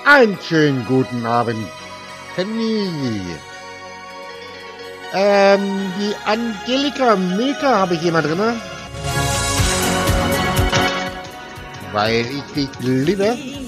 Einen schönen guten Abend, Familie. Die Angelika Milka habe ich hier mal drin. Weil ich dich liebe.